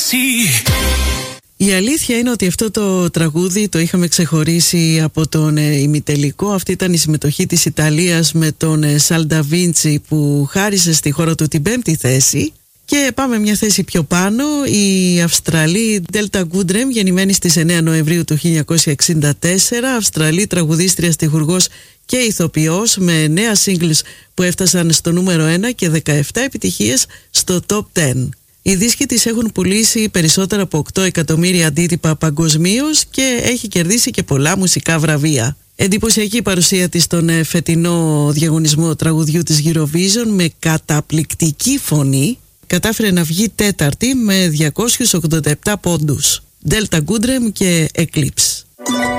Η αλήθεια είναι ότι αυτό το τραγούδι το είχαμε ξεχωρίσει από τον ημιτελικό. Αυτή ήταν η συμμετοχή της Ιταλίας με τον Σαλνταβίντσι που χάρισε στη χώρα του την 5η θέση. Και πάμε μια θέση πιο πάνω, η Αυστραλή Delta Goodrem, γεννημένη στις 9 Νοεμβρίου του 1964, Αυστραλή τραγουδίστρια, στιχουργός και ηθοποιός, με 9 singles που έφτασαν στο νούμερο 1 και 17 επιτυχίες στο top 10. Οι δίσκοι της έχουν πουλήσει περισσότερα από 8 εκατομμύρια αντίτυπα παγκοσμίως και έχει κερδίσει και πολλά μουσικά βραβεία. Εντυπωσιακή παρουσία της στον φετινό διαγωνισμό τραγουδιού της Eurovision, με καταπληκτική φωνή. Κατάφερε να βγει τέταρτη με 287 πόντους. Delta Goodrem και Eclipse.